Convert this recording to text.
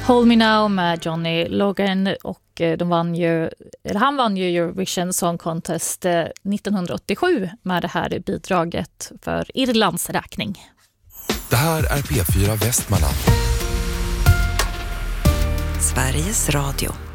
Hold Me Now med Johnny Logan, och han vann ju Eurovision Song Contest 1987 med det här bidraget för Irlands räkning. Det här är P4 Västmanland. Sveriges Radio.